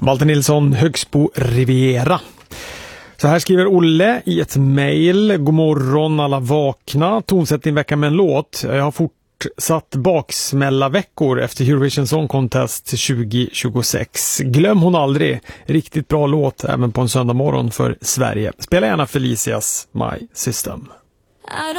Walter Nilsson, Högsbo Riviera. Så här skriver Olle i ett mejl. God morgon alla vakna. Tonsätt din vecka med en låt. Jag har fortsatt baksmälla veckor efter Eurovision Song Contest 2026. Glöm hon aldrig. Riktigt bra låt även på en söndag morgon för Sverige. Spela gärna Felicias My System. I